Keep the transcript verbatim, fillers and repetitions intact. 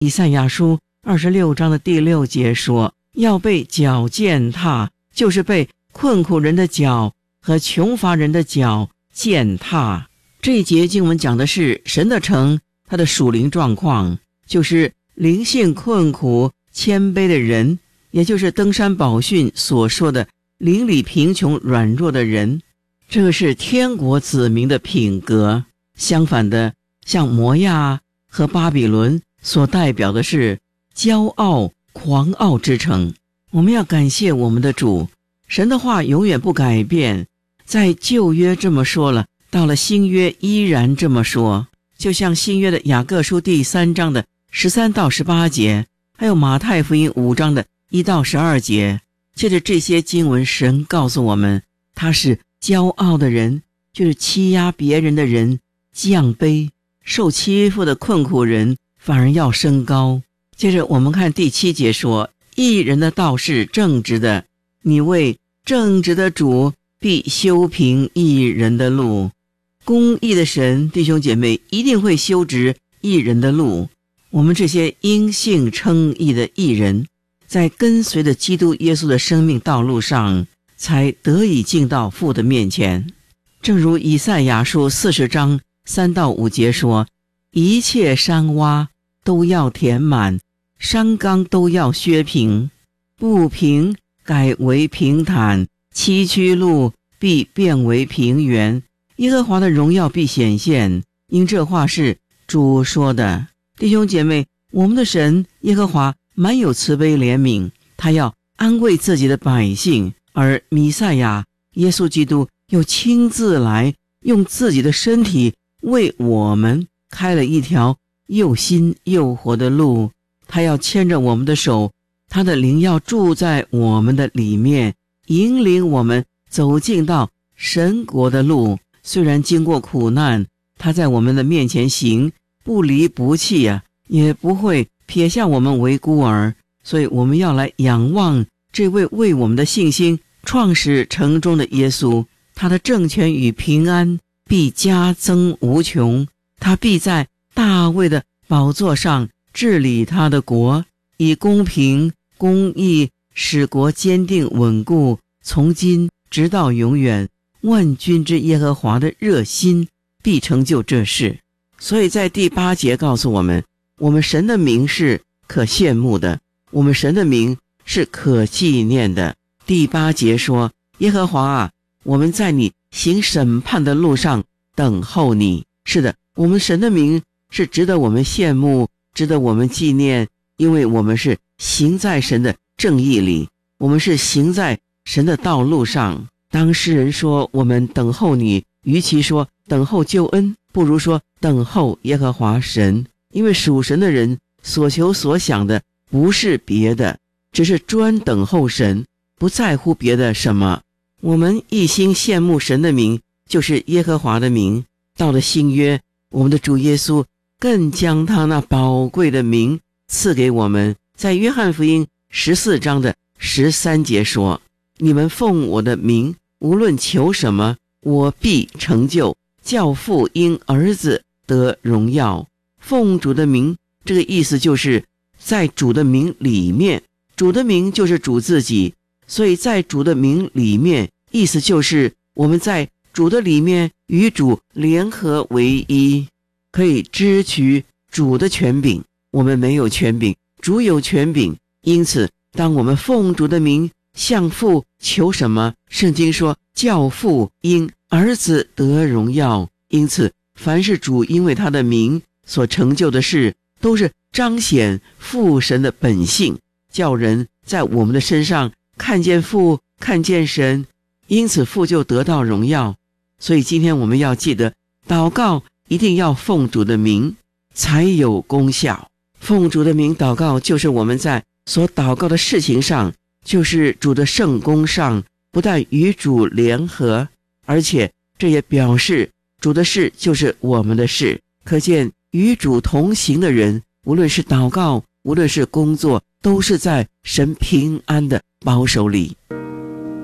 以赛亚书二十六章的第六节说，要被脚践踏，就是被困苦人的脚和穷乏人的脚践踏。这一节经文讲的是神的城，他的属灵状况，就是灵性困苦谦卑的人，也就是登山宝训所说的灵里贫穷软弱的人，这个是天国子民的品格。相反的，像摩亚和巴比伦所代表的是骄傲狂傲之城。我们要感谢我们的主，神的话永远不改变，在旧约这么说了，到了新约依然这么说。就像新约的雅各书第三章的十三到十八节，还有马太福音五章的一到十二节，借着这些经文，神告诉我们，他是骄傲的人，就是欺压别人的人降卑，受欺负的困苦人反而要升高。接着我们看第七节说，义人的道是正直的，你为正直的主必修平义人的路。公义的神，弟兄姐妹，一定会修直义人的路。我们这些因信称义的义人，在跟随着基督耶稣的生命道路上，才得以进到父的面前。正如以赛亚书四十章三到五节说，一切山洼都要填满，山冈都要削平，不平改为平坦，崎岖路必变为平原，耶和华的荣耀必显现。因这话是主说的。弟兄姐妹，我们的神耶和华满有慈悲怜悯，他要安慰自己的百姓，而弥赛亚耶稣基督又亲自来用自己的身体为我们开了一条又新又活的路。他要牵着我们的手，他的灵要住在我们的里面，引领我们走进到神国的路。虽然经过苦难，他在我们的面前行，不离不弃啊，也不会撇下我们为孤儿。所以我们要来仰望这位为我们的信心创始成终的耶稣，他的政权与平安必加增无穷，他必在大卫的宝座上治理他的国，以公平公义使国坚定稳固，从今直到永远。万军之耶和华的热心必成就这事。所以在第八节告诉我们，我们神的名是可羡慕的，我们神的名是可纪念的。第八节说，耶和华啊，我们在你行审判的路上等候你。是的，我们神的名是值得我们羡慕，值得我们纪念，因为我们是行在神的正义里，我们是行在神的道路上。当诗人说我们等候你，与其说等候救恩，不如说等候耶和华神。因为属神的人所求所想的不是别的，只是专等候神，不在乎别的什么。我们一心羡慕神的名，就是耶和华的名。到了新约，我们的主耶稣更将他那宝贵的名赐给我们。在约翰福音十四章的十三节说，你们奉我的名无论求什么，我必成就，叫父因儿子得荣耀。奉主的名，这个意思就是在主的名里面，主的名就是主自己，所以在主的名里面，意思就是我们在主的里面与主联合为一，可以支取主的权柄。我们没有权柄，主有权柄，因此当我们奉主的名向父求什么，圣经说叫父因儿子得荣耀。因此凡是主因为他的名所成就的事，都是彰显父神的本性，叫人在我们的身上看见父，看见神，因此父就得到荣耀。所以今天我们要记得，祷告一定要奉主的名才有功效。奉主的名祷告，就是我们在所祷告的事情上，就是主的圣工上，不但与主联合，而且这也表示主的事就是我们的事。可见与主同行的人，无论是祷告，无论是工作，都是在神平安的保守里。